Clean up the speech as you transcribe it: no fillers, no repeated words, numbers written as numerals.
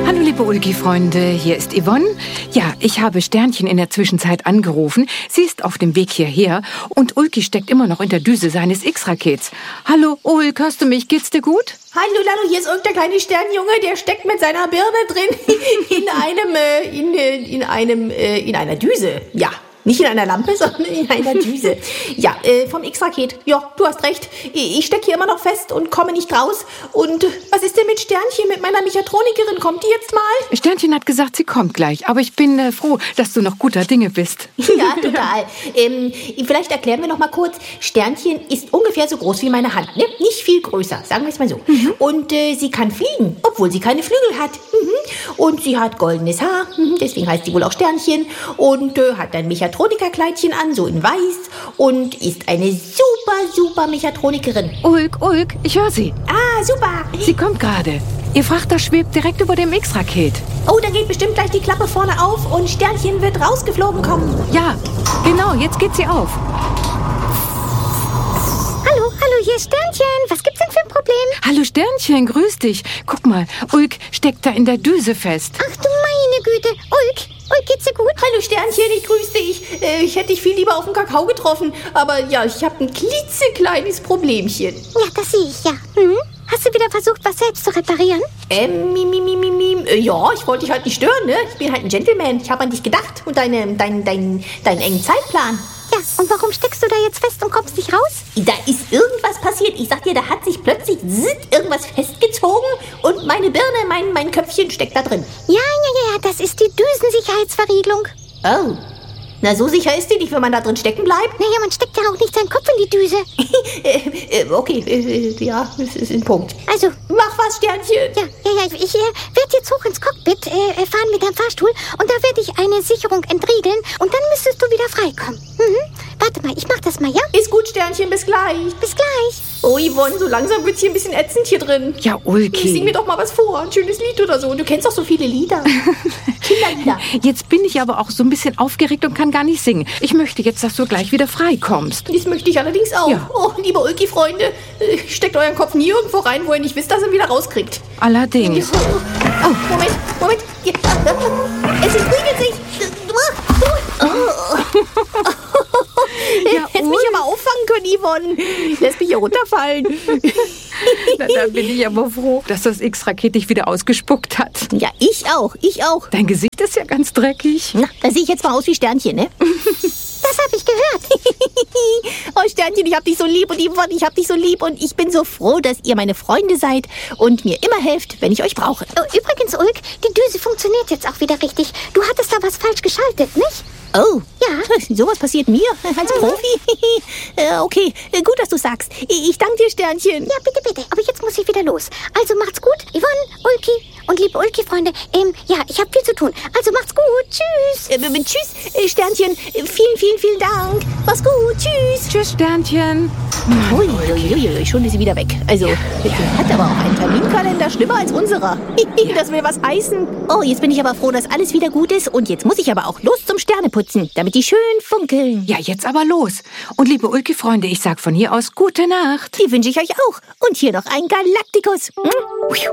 Hallo liebe Ulki-Freunde, hier ist Yvonne. Ja, ich habe Sternchen in der Zwischenzeit angerufen. Sie ist auf dem Weg hierher und Ulki steckt immer noch in der Düse seines X-Rakets. Hallo Ulk, hörst du mich? Geht's dir gut? Hallo Lalo, hier ist irgendein kleine Sternjunge, der steckt mit seiner Birne drin in einer Düse. Ja. Nicht in einer Lampe, sondern in einer Düse. Ja, vom X-Raket. Ja, du hast recht. Ich stecke hier immer noch fest und komme nicht raus. Und was ist denn mit Sternchen, mit meiner Mechatronikerin? Kommt die jetzt mal? Sternchen hat gesagt, sie kommt gleich. Aber ich bin froh, dass du noch guter Dinge bist. Ja, total. Vielleicht erklären wir noch mal kurz. Sternchen ist ungefähr so groß wie meine Hand. Ne? Nicht viel größer, sagen wir es mal so. Und sie kann fliegen, obwohl sie keine Flügel hat. Und sie hat goldenes Haar. Deswegen heißt sie wohl auch Sternchen. Und hat ein Mechatronikerkleidchen an, so in weiß. Und ist eine super Mechatronikerin. Ulk, ich höre sie. Ah, super. Sie kommt gerade. Ihr Frachter schwebt direkt über dem X-Raket. Oh, da geht bestimmt gleich die Klappe vorne auf und Sternchen wird rausgeflogen kommen. Ja, genau, jetzt geht sie auf. Hallo, hier ist Sternchen. Was gibt's denn für ein Problem? Hallo Sternchen, grüß dich. Guck mal, Ulk steckt da in der Düse fest. Ach du meine Güte. Ulk, geht's dir gut? Hallo Sternchen, ich grüße dich. Ich hätte dich viel lieber auf dem Kakao getroffen. Aber ja, ich habe ein klitzekleines Problemchen. Ja, das sehe ich, ja. Hast du wieder versucht, was selbst zu reparieren? Ja, ich wollte dich halt nicht stören, ne? Ich bin halt ein Gentleman. Ich habe an dich gedacht und deinen engen Zeitplan. Ja, und warum steckst du da jetzt fest und kommst nicht raus? Da ist irgendwas passiert. Ich sag dir, da hat sich plötzlich irgendwas festgezogen und meine Birne, mein Köpfchen steckt da drin. Ja, das ist die Düsensicherheitsverriegelung. Oh, na so sicher ist die nicht, wenn man da drin stecken bleibt. Naja, man steckt ja auch nicht seinen Kopf in die Düse. Ja, das ist ein Punkt. Also, mach was, Sternchen. Ja, ich werde jetzt hoch ins Cockpit fahren mit deinem Fahrstuhl und da werde ich eine Sicherung entriegeln und dann müsstest du wieder freikommen. Warte mal, ich mach das mal, ja? Ist gut, Sternchen, bis gleich. Bis gleich. Oh, Yvonne, so langsam wird's hier ein bisschen ätzend hier drin. Ja, Ulki. Sing mir doch mal was vor, ein schönes Lied oder so. Du kennst doch so viele Lieder. Kinderlieder. Jetzt bin ich aber auch so ein bisschen aufgeregt und kann gar nicht singen. Ich möchte jetzt, dass du gleich wieder frei kommst. Das möchte ich allerdings auch. Ja. Oh, liebe Ulki-Freunde, steckt euren Kopf nie irgendwo rein, wo ihr nicht wisst, dass ihr ihn wieder rauskriegt. Allerdings. Oh, Moment. Hier. Es entriegelt sich. Ja, hättest mich aber auffangen können, Yvonne. Lässt mich hier runterfallen. Na, da bin ich aber froh, dass das X-Raket dich wieder ausgespuckt hat. Ja, ich auch. Dein Gesicht ist ja ganz dreckig. Na, da sehe ich jetzt mal aus wie Sternchen, ne? Das habe ich gehört. Oh, Sternchen, ich hab dich so lieb und Yvonne, ich hab dich so lieb und ich bin so froh, dass ihr meine Freunde seid und mir immer helft, wenn ich euch brauche. Oh, übrigens, Ulk, die Düse funktioniert jetzt auch wieder richtig. Du hattest da was falsch geschaltet, nicht? Oh, ja. Sowas passiert mir als Profi. Okay, gut, dass du sagst. Ich danke dir, Sternchen. Ja, bitte. Aber jetzt muss ich wieder los. Also macht's gut, Yvonne, Ulki und liebe Ulki-Freunde. Ja, ich habe viel zu tun. Also macht's gut. Tschüss. Tschüss, Sternchen. Vielen Dank. Mach's gut. Tschüss. Tschüss, Sternchen. Uiuiui, schon ist sie wieder weg. Also, sie hat aber auch einen Terminkalender schlimmer als unserer. Das will was heißen. Oh, jetzt bin ich aber froh, dass alles wieder gut ist. Und jetzt muss ich aber auch los zum Sterneputzen, damit die schön funkeln. Ja, jetzt aber los. Und liebe Ulki-Freunde, ich sag von hier aus gute Nacht. Die wünsche ich euch auch. Und hier noch ein Galaktikus.